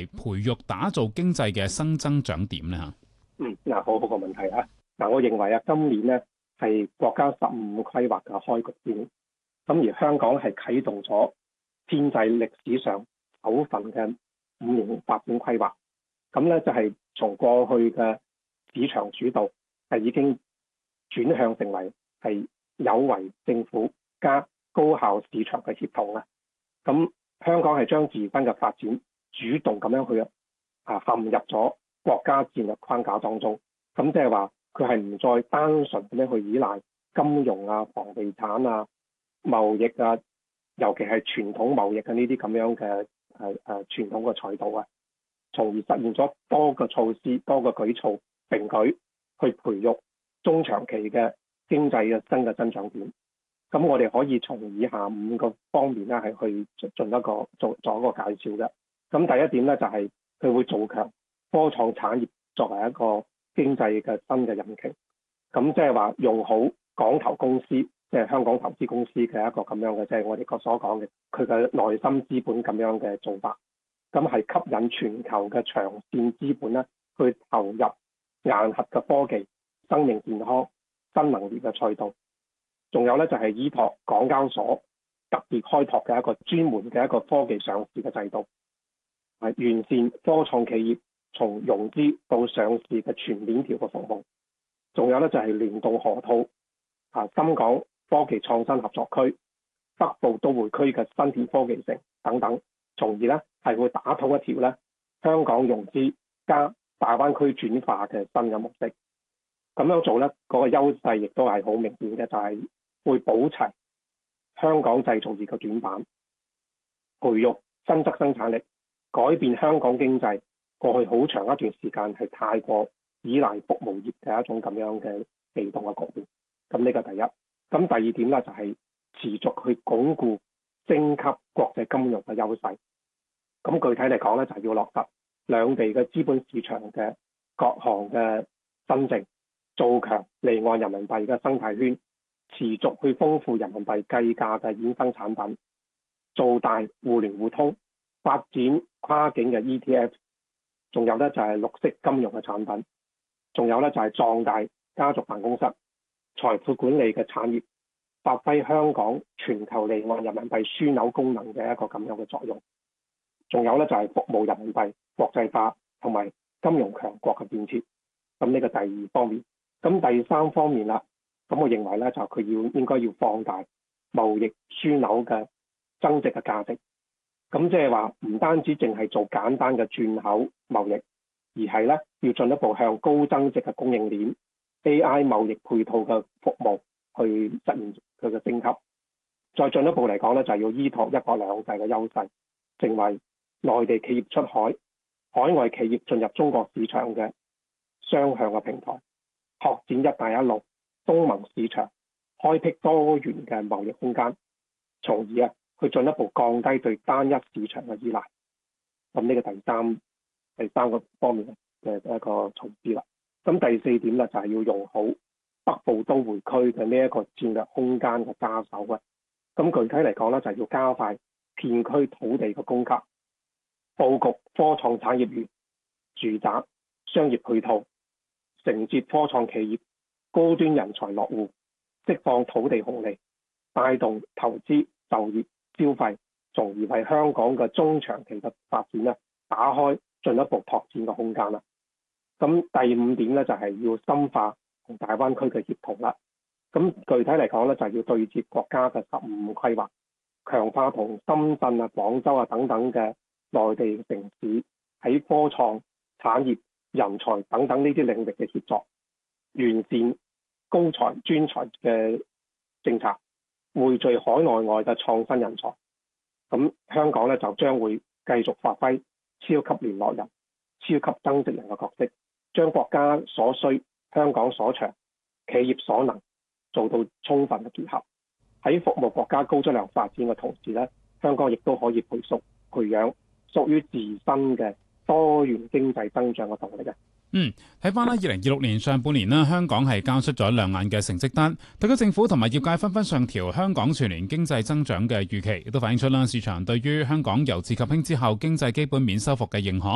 培育打造經濟嘅新增長點呢？ 好個問題啊！我認為今年呢係國家15規劃嘅開局戰，咁而香港係啟動咗編制歷史上首份嘅5年發展規劃，咁呢就係從過去嘅市場主導係已經轉向成為係有為政府加高效市場嘅協同啊！咁香港係將自身嘅發展主動咁樣去陷入咗國家戰略框架當中，咁即係話佢係唔再單純咁樣去依賴金融啊、房地產啊、貿易啊，尤其係傳統貿易嘅呢啲咁樣嘅傳統嘅賽道啊，從而實現咗多個措施、多個舉措並舉去培育中長期嘅經濟嘅新嘅增長點。咁我哋可以從以下5個方面咧係去做一個介紹嘅。咁第一點咧就係佢會做強科創產業作為一個經濟嘅新嘅引擎。咁即係話用好港投公司，即係香港投資公司嘅一個咁樣嘅，即係我哋所講嘅佢嘅內心資本咁樣嘅做法。咁係吸引全球嘅長線資本咧去投入硬核嘅科技、生命健康、新能源嘅賽道。仲有咧就係依託港交所特別開拓嘅一個專門嘅一個科技上市嘅制度，完善科創企業從融資到上市嘅全鏈條嘅服務。仲有咧就係聯動河套深港科技創新合作區、北部都會區嘅新田科技城等等，從而咧係會打通一條咧香港融資加大灣區轉化嘅新嘅模式。咁樣做咧，嗰個優勢亦都係好明顯嘅，就係會補齊香港製造業嘅短板，培育新質生產力，改變香港經濟過去好長一段時間係太過依賴服務業嘅一種咁樣嘅被動嘅局面。咁呢個第一。咁第二點咧就係持續去鞏固升級國際金融嘅優勢。咁具體嚟講咧，就係要落實兩地嘅資本市場嘅各項嘅新政，做強離岸人民幣嘅生態圈，持續去豐富人民幣計價嘅衍生產品，做大互聯互通，發展跨境嘅 ETF， 仲有咧就係綠色金融嘅產品，仲有咧就係壯大家族辦公室、財富管理嘅產業，發揮香港全球離岸人民幣樞紐功能嘅一個咁樣嘅作用。仲有咧就係服務人民幣國際化同埋金融強國嘅建設。咁呢個第二方面。咁第三方面啦，咁我認為咧就佢應該要放大貿易樞紐嘅增值嘅價值。咁即係話唔單止淨係做簡單嘅轉口貿易，而係咧要進一步向高增值嘅供應鏈、AI 貿易配套嘅服務去實現佢嘅升級。再進一步嚟講咧，就係要依託一國兩制嘅優勢，成為內地企業出海、海外企業進入中國市場嘅雙向嘅平台。拓展一帶一路、東盟市場，開闢多元嘅貿易空間，從而去進一步降低對單一市場嘅依賴。咁呢個第三個方面嘅一個措施啦。咁第四點咧就係要用好北部都會區嘅呢一個戰略空間嘅揸手啊。咁具體嚟講咧就係要加快片區土地嘅供給，佈局科創產業園、住宅、商業配套，承接科創企業高端人才落戶，釋放土地紅利，帶動投資、就業、消費，從而為香港嘅中長期嘅發展打開進一步拓展嘅空間啦。咁第五點咧就係要深化同大灣區嘅協同啦。咁具體嚟講咧就係要對接國家嘅15規劃，強化同深圳啊、廣州啊等等嘅內地城市喺科創產業、人才等等呢啲領域嘅協作，完善高才專才嘅政策，匯聚海內外嘅創新人才。咁香港咧就將會繼續發揮超級聯絡人、超級增值人嘅角色，將國家所需、香港所長、企業所能做到充分嘅結合。喺服務國家高質量發展嘅同時咧，香港亦都可以培養屬於自身嘅多元經濟增長嘅動力嘅。 睇翻啦，2026年上半年啦，香港係交出咗亮眼嘅成績單，特區政府同埋業界紛紛上調香港全年經濟增長嘅預期，亦都反映出啦市場對於香港由治及興之後經濟基本面修復嘅認可。